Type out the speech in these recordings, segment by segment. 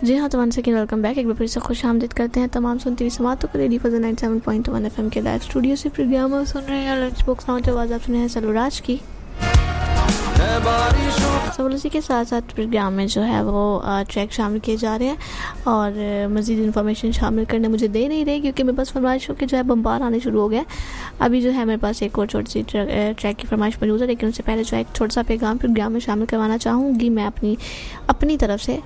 جی ہاں، تو سے ویلکم بیک، ایک بار پھر سے خوش آمدید کرتے ہیں تمام سنتی ہوئی سماعتوں کو ریڈیو فضا 97.1 FM کے لائیو اسٹوڈیو سے پروگرام اور سن رہے ہیں لنچ باکس ساؤنڈ آواز آپ سنے ہیں سلوراج کی. سوال اسی کے ساتھ ساتھ پروگرام میں جو ہے وہ ٹریک شامل کیے جا رہے ہیں اور مزید انفارمیشن شامل کرنے مجھے دے نہیں رہے کیونکہ میرے پاس فرمائشوں کے جو ہے بمبار آنے شروع ہو گئے. ابھی جو ہے میرے پاس ایک اور چھوٹی سی ٹریک کی فرمائش موجود ہے، لیکن اس سے پہلے جو ہے ایک چھوٹا سا پیغام پروگرام میں شامل کروانا چاہوں گی میں اپنی طرف سے.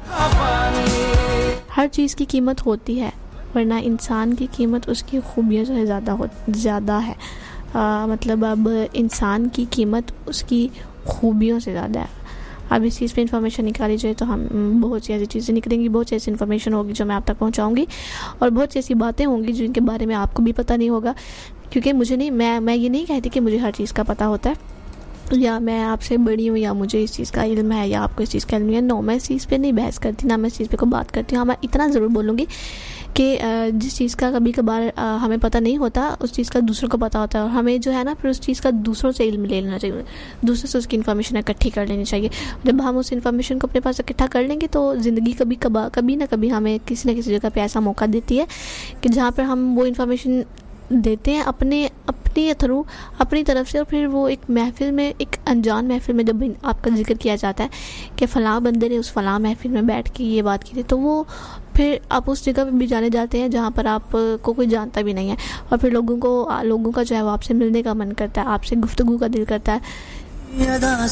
ہر چیز کی قیمت ہوتی ہے، ورنہ انسان کی قیمت اس کی خوبیوں سے زیادہ ہے. مطلب اب انسان کی قیمت اس کی خوبیوں سے زیادہ ہے. اب اس چیز پہ انفارمیشن نکالی جائے تو ہم بہت سی ایسی چیزیں نکلیں گی، بہت سی ایسی انفارمیشن ہوگی جو میں آپ تک پہنچاؤں گی، اور بہت سی ایسی باتیں ہوں گی جن کے بارے میں آپ کو بھی پتہ نہیں ہوگا. کیونکہ مجھے نہیں، میں یہ نہیں کہتی کہ مجھے ہر چیز کا پتہ ہوتا ہے یا میں آپ سے بڑی ہوں یا مجھے اس چیز کا علم ہے یا آپ کو اس چیز کا علم ہے. نو، میں اس چیز پہ نہیں بحث کرتی، نہ میں اس چیز پہ کوئی بات کرتی ہوں. ہاں، میں اتنا ضرور بولوں گی کہ جس چیز کا کبھی کبھار ہمیں پتہ نہیں ہوتا اس چیز کا دوسروں کو پتہ ہوتا ہے، اور ہمیں جو ہے نا پھر اس چیز کا دوسروں سے علم لے لینا چاہیے، دوسروں سے اس کی انفارمیشن اکٹھی کر لینی چاہیے. جب ہم اس انفارمیشن کو اپنے پاس اکٹھا کر لیں گے تو زندگی کبھی نہ کبھی ہمیں کسی نہ کسی جگہ پہ ایسا موقع دیتی ہے کہ جہاں پر ہم وہ انفارمیشن دیتے ہیں اپنے تھرو اپنی طرف سے، اور پھر وہ ایک محفل میں، ایک انجان محفل میں جب آپ کا ذکر کیا جاتا ہے کہ فلاں بندے نے اس فلاں محفل میں بیٹھ کے یہ بات کی تھی، تو وہ پھر آپ اس جگہ پہ بھی جانے جاتے ہیں جہاں پر آپ کو کوئی جانتا بھی نہیں ہے، اور پھر لوگوں کا جو ہے وہ آپ سے ملنے کا من کرتا ہے، آپ سے گفتگو کا دل کرتا ہے.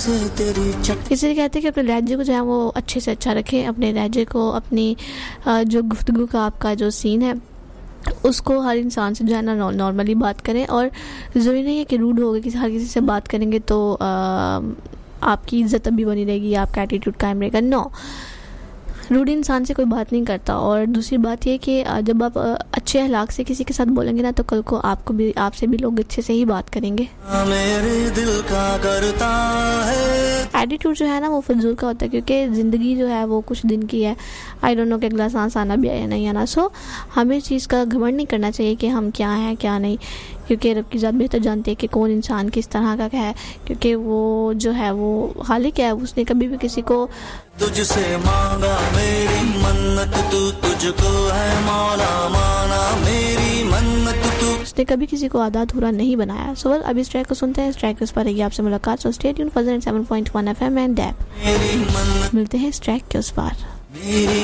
اس لیے کہتے ہیں کہ اپنے لہجے کو جو ہے وہ اچھے سے اچھا رکھیں، اپنے لہجے کو، اپنی جو گفتگو کا آپ کا جو سین ہے اس کو ہر انسان سے جو ہے نا نارملی بات کریں. اور ضروری نہیں ہے کہ روڈ ہو گئے، ہر کسی سے بات کریں گے تو آپ کی عزت ابھی بنی رہے گی، آپ کا ایٹیٹیوڈ قائم رہے گا. نو، روڈ انسان سے کوئی بات نہیں کرتا. اور دوسری بات یہ کہ جب آپ اچھے اخلاق سے کسی کے ساتھ بولیں گے نا تو کل کو آپ سے بھی لوگ اچھے سے ہی بات کریں گے. میرے دل کا کرتا ہے ایٹیٹیوڈ جو ہے نا وہ فضول کا ہوتا ہے، کیونکہ زندگی جو ہے وہ کچھ دن کی ہے. آئی ڈونٹ نو کہ اگلا سانس آنا بھی آیا نہیں آنا. سو ہمیں اس چیز کا گھمنڈ نہیں کرنا چاہیے کہ ہم کیا ہیں کیا نہیں، کیونکہ رب کی ذات بہتر جانتے ہیں کہ کون انسان کس طرح کا ہے. کیونکہ وہ جو ہے وہ خالق ہے، اس نے کبھی بھی کسی کو تجھ سے مانگا میری منت، تو تجھ کو ہے مولا مانا میری منت، تو اس نے کبھی کسی کو آدھا ادھورا نہیں بنایا. سو اب اس ٹریک کو سنتے ہیں، اس ٹریک اس پر رہی آپ سے ملاقات. So stay tune 107.1 FM and deep. ملتے ہیں اس ٹریک کے اس پار.